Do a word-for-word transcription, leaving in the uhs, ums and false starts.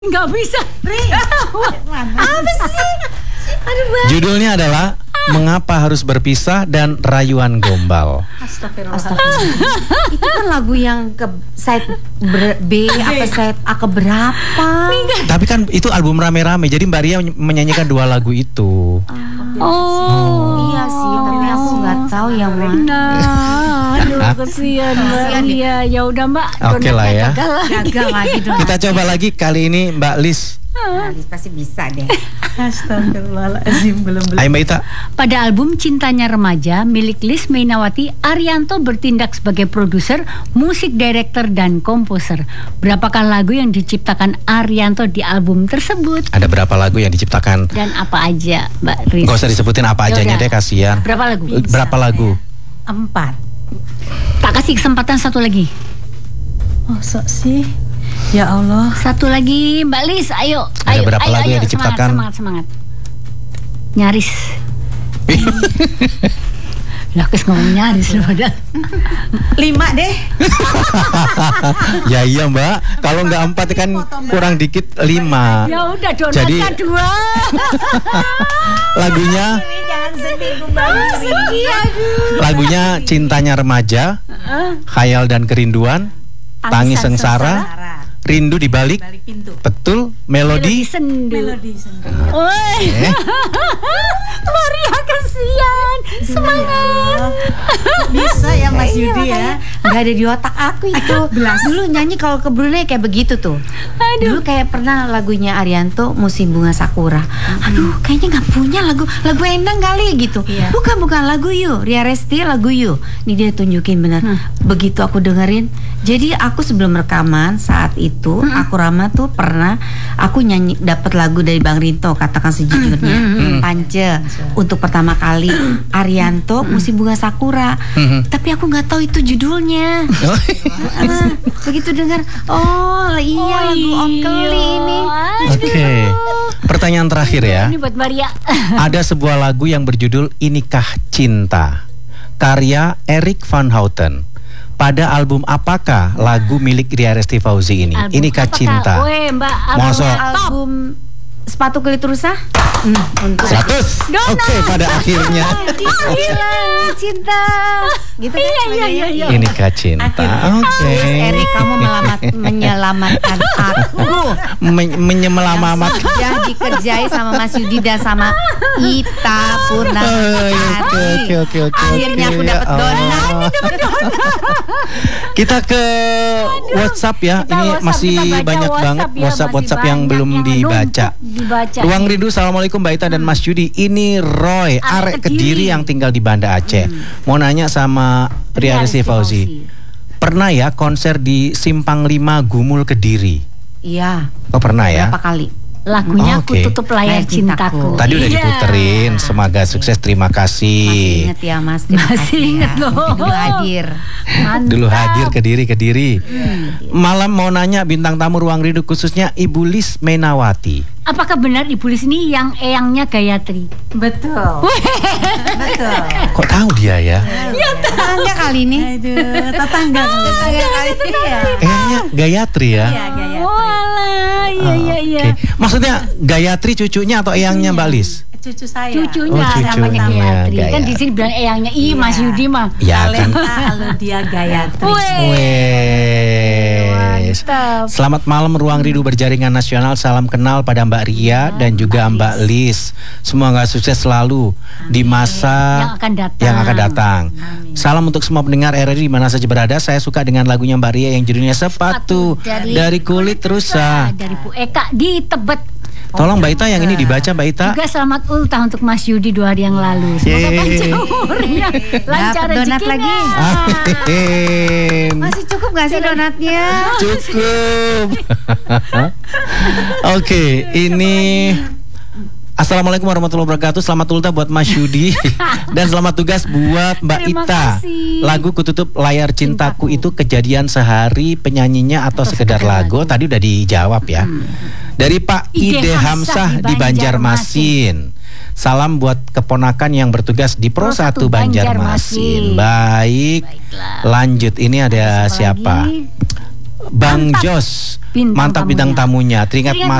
Nggak bisa. Apa sih? Aduh, Bang. Judulnya adalah Mengapa Harus Berpisah dan Rayuan Gombal. Astagfirullah. Astagfirullah. Itu kan lagu yang ke side B apa side A keberapa? Tapi kan itu album rame-rame, jadi Mbak Ria menyanyikan dua lagu itu. Oh, oh. Iya sih, tapi aku nggak tahu yang mana. Nah, aduh kesian Mbak Ria. Ya udah Mbak. Oke lah ya. Gagal lagi dong. Kita coba lagi kali ini Mbak Lis. Nah, Lis pasti bisa deh. Astagfirullahaladzim, belum-belum. Ayo Mbak Ita. Pada album Cintanya Remaja milik Lis Mainawati, Arianto bertindak sebagai produser, musik director dan komposer. Berapakah lagu yang diciptakan Arianto di album tersebut? Ada berapa lagu yang diciptakan? Dan apa aja, Mbak Ris? Gak usah disebutin apa ajanya deh, kasihan. Berapa lagu? Berapa lagu? Empat. Tak kasih kesempatan satu lagi. Oh, sok sih. Ya Allah. Satu lagi Mbak Lis, ayo. Ada ayo, berapa ayo, lagu ayo, yang diciptakan? Semangat, semangat, semangat. Nyaris. Lah, kes ngomong nyaris loh padahal. Lima deh. Ya iya Mbak, kalau nggak empat kan kurang dikit lima. Ya udah donat Jadi dua. lagunya Jangan sedih, kembali. lagunya Cintanya Remaja, Khayal dan Kerinduan, Tangis Sengsara, Rindu di Balik Balik pintu. Betul, Melodi. sendu. Melodi sendu. Woi. Eh? Maria kasihan. Semangat. Bisa ya Mas Yudi ya. Nggak ada di otak aku itu. Dulu nyanyi kalau ke Brunei kayak begitu tuh. Aduh. Dulu kayak pernah lagunya Arianto Musim Bunga Sakura. Aduh, kayaknya nggak punya lagu lagu Endang kali gitu. Iya. Bukan bukan lagu You, Ria Resti lagu You. Nih dia tunjukin benar. Hmm. Begitu aku dengerin. Jadi aku sebelum rekaman saat itu Hmm. aku Rama tuh pernah aku nyanyi dapat lagu dari Bang Rinto, Katakan Sejujurnya, Hmm. Pance untuk pertama kali Arianto Musim Bunga Sakura. Hmm. Tapi aku nggak tahu itu judulnya. Ah, begitu dengar, oh iya Oh, lagu Om Keli ini. Oke, pertanyaan terakhir ya. Ini buat Maria. Ada sebuah lagu yang berjudul Inikah Cinta, karya Erik van Houten. Pada album apakah lagu milik Ria Resti Fauzi ini? Album Inikah apakah? Cinta. Weh, Mbak. Masa? Album Sepatu Kulit Rusa. Hmm, untuk seratus. Donat. Oke, pada akhirnya Gila, cinta. Gitu kan? Iya, iya, iya, iya. Inikah Cinta. Oke. Erik, kamu melamat, menyelamatkan aku. Men- Menyelamat. Sudah dikerjai sama Mas Yudi dan sama Ita Purnama. Oh, iya, oke, oke, oke, oke, Akhirnya oke. aku dapat Ya donat. Allah. Kita ke WhatsApp ya. Kita Ini WhatsApp, masih kita baca banyak WhatsApp banget ya, WhatsApp masih WhatsApp yang banyak belum yang dibaca. numpuk dibaca. Ruang Rindu, assalamualaikum Mbak Ita dan Mas Yudi. Ini Roy, Arek arek Kediri. Kediri yang tinggal di Banda Aceh. Mau nanya sama Ria Resti Fauzi. Pernah ya konser di Simpang lima Gumul Kediri? Iya. Oh pernah ya? Berapa kali? Lagunya Oh, Aku oke. Tutup Layar Layar Cintaku. Cintaku. Tadi udah Iya. diputerin. Semoga sukses. Terima Masih kasih. inget ya Mas. Terima Masih kasih inget ya. loh. Dulu hadir. Mantap. Dulu hadir Kediri Kediri. Malam mau nanya bintang tamu Ruang Rindu khususnya Ibu Lis Mainawati. Apakah benar Ibu Lis ini yang eyangnya Gayatri? Betul. Betul. Kok tahu dia ya? Tetangga kali ini. Aduh, tetangga. Tetangga kali ini ya. Kayaknya Gayatri ya. Iya, Gayatri. Walah, iya iya iya. Oke. Maksudnya Gayatri cucunya atau eyangnya Mbak Lis? Cucu saya. Cucunya Oh, cucunya namanya Gayatri. Kan Gayatri. di sini bilang eyangnya I Mas Iya. Yudi mah. Ya kan. Alenta Aludia Gayatri. Wes. Mantap. Selamat malam Ruang Rindu Berjaringan Nasional. Salam kenal pada Mbak Ria dan juga Mbak Lis. Semoga sukses selalu di masa Yang akan datang. yang akan datang. Salam untuk semua pendengar R R I di mana saja berada. Saya suka dengan lagunya Mbak Ria yang judulnya Sepatu Dari- dari Kulit Rusa. Dari Bu Eka di Tebet. Tolong Mbak Ita yang ini dibaca Mbak Ita. Juga selamat ultah untuk Mas Yudi dua hari yang lalu. Semoga Yeay. panjang umurnya, lancar Dapat donat rezekinya. lagi. Amin. Masih cukup gak sih donatnya? Cukup. Oke, ini Assalamualaikum warahmatullahi wabarakatuh. Selamat ultah buat Mas Yudi dan selamat tugas buat Mbak Terima Ita. kasih. Lagu Kututup Layar Cintaku, Cintaku. itu kejadian sehari, penyanyinya atau, Atau sekedar sekedar lagu? lagu. Tadi udah dijawab ya. Dari Pak Ide Ide Hamzah Hamzah di di Banjarmasin. Salam buat keponakan yang bertugas di Pro Pro satu satu Banjarmasin. Banjarmasin. Baik. Baiklah. Lanjut, ini ada Siapa siapa? lagi? Bang Jos. bintang Mantap bintang tamunya. tamunya. Teringat Teringat